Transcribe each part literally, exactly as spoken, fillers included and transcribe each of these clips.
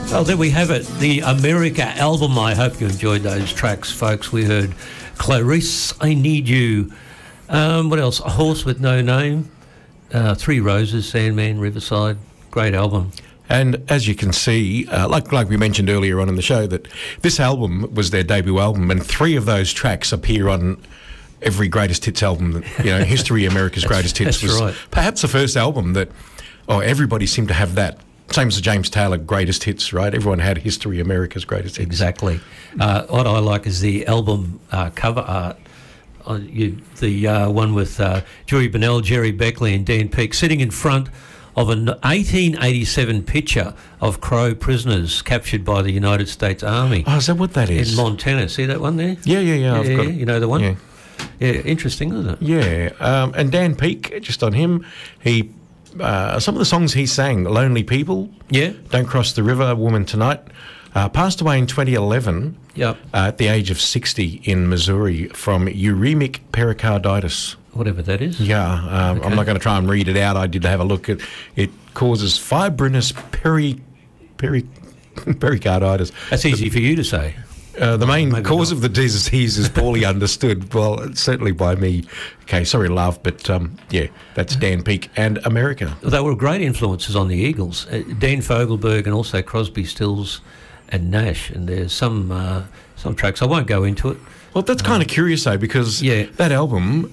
Well, there we have it, the America album. I hope you enjoyed those tracks, folks. We heard Clarice, I Need You. Um, what else? A Horse with No Name, uh, Three Roses, Sandman, Riverside. Great album. And as you can see, uh, like like we mentioned earlier on in the show, that this album was their debut album, and three of those tracks appear on every greatest hits album. That, you know, History, America's Greatest Hits was right. perhaps the first album that, oh, everybody seemed to have that. Same as the James Taylor Greatest Hits, right? Everyone had History, America's Greatest Hits. Exactly. Uh, what I like is the album uh, cover art. Uh, you, the uh, one with uh, Joey Bennell, Jerry Beckley and Dan Peake sitting in front of an eighteen eighty-seven picture of Crow prisoners captured by the United States Army. Oh, is that what that is? In Montana. See that one there? Yeah, yeah, yeah. yeah I've got it. You know the one? Yeah. Yeah, interesting, isn't it? Yeah. Um, and Dan Peake, just on him, he... Uh, some of the songs he sang, Lonely People, Yeah. Don't Cross the River, Woman Tonight, uh, passed away in twenty eleven Yep. uh, at the age of sixty in Missouri from uremic pericarditis. Whatever that is. Yeah, um, Okay. I'm not going to try and read it out. I did have a look at it. Causes fibrinous peri, peri, pericarditis. That's easy for you to say. Uh, the main Maybe cause not. of the disease is poorly understood. Well, certainly by me. Okay, sorry, love, but um, yeah, that's Dan Peake and America. They were great influences on the Eagles. Uh, Dan Fogelberg and also Crosby, Stills and Nash. And there's some uh, some tracks. I won't go into it. Well, that's kind of curious, though, because Yeah. that album,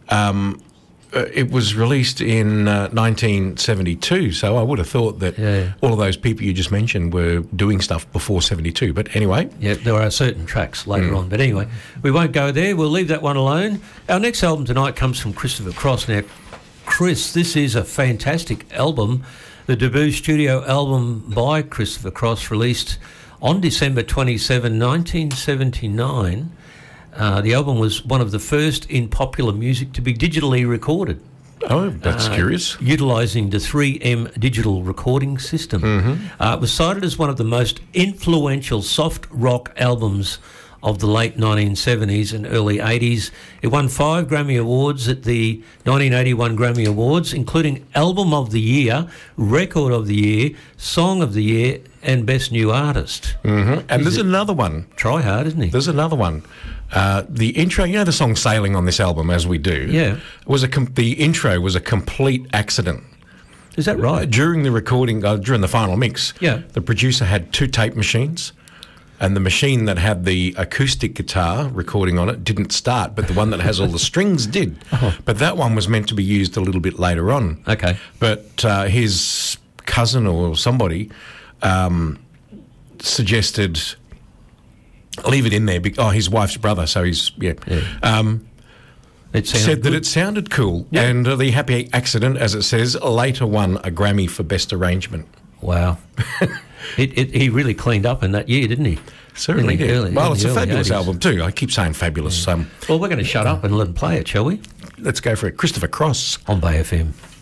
um, uh, it was released in uh, nineteen seventy-two, so I would have thought that Yeah. all of those people you just mentioned were doing stuff before seventy-two. But anyway, Yeah, there are certain tracks later on. But anyway, we won't go there. We'll leave that one alone. Our next album tonight comes from Christopher Cross. Now, Chris, this is a fantastic album. The debut studio album by Christopher Cross, released on December twenty-seventh, nineteen seventy-nine. Uh, the album was one of the first in popular music to be digitally recorded. oh, that's Uh, curious. Utilising the three M digital recording system. Uh, it was cited as one of the most influential soft rock albums of the late nineteen seventies and early eighties. It won five Grammy Awards at the nineteen eighty-one Grammy Awards, including Album of the Year, Record of the Year, Song of the Year, and Best New Artist. hmm And there's another one. Try hard, isn't he? There's another one. Uh, the intro, you know the song Sailing on this album, as we do? Yeah. Was a com- the intro was a complete accident. Is that right? During the recording, uh, during the final mix, Yeah. the producer had two tape machines, and the machine that had the acoustic guitar recording on it didn't start, but the one that has all the strings did. Oh. But that one was meant to be used a little bit later on. Okay. But uh, his cousin or somebody um, suggested leave it in there. Be- oh, his wife's brother, so he's, yeah. Yeah. Um, It sounded said that good. it sounded cool, Yeah. and uh, the happy accident, as it says, later won a Grammy for Best Arrangement. Wow. it, it, he really cleaned up in that year, didn't he? Certainly In the did. early- well, in it's the a early fabulous eighties. album too. I keep saying fabulous. Um, Well, we're going to shut up and let him play it, shall we? let's go for it. Christopher Cross. On Bay F M.